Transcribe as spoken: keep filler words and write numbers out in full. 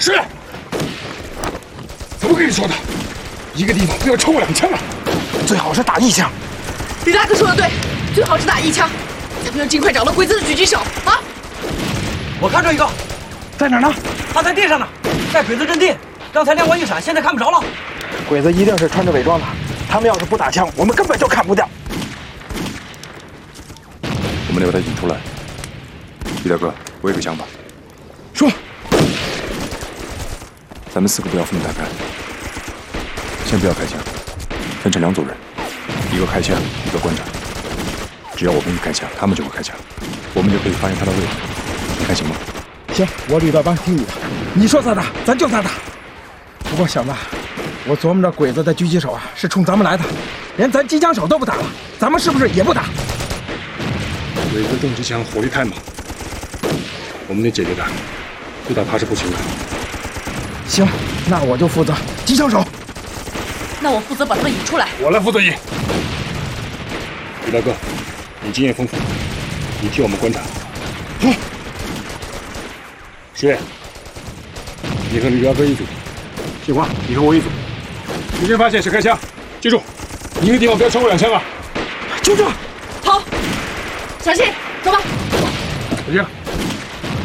是。怎么跟你说的？一个地方不要超过两枪啊！最好是打一枪。 李大哥说的对，最好是打一枪。咱们要尽快找到鬼子的狙击手啊！ 我看着一个， 在哪儿呢？ 他在地上呢，在鬼子阵地。刚才亮光一闪，现在看不着了。 鬼子一定是穿着伪装的，他们要是不打枪，我们根本就看不掉。 我们得把他引出来。李大哥，我有个想法。 说。 咱们四个不要分开开，先不要开枪，分成两组人，一个开枪，一个观察。只要我们一开枪，他们就会开枪，我们就可以发现他的位置。你看行吗？ 行，我吕大帮听你的，你说咋打，咱就咋打。不过小子，我琢磨着鬼子的狙击手啊是冲咱们来的，连咱机枪手都不打了，咱们是不是也不打？鬼子重机枪火力太猛，我们得解决他，不打他是不行的。行，那我就负责机枪手。 那我负责把他们引出来。 我来负责引。吕大哥，你经验丰富，你替我们观察。好。石野，你和吕大哥一组。杏花，你和我一组。敌人发现是开枪，记住，一个地方不要超过两枪啊！就这。 好，小心，走吧。 再见。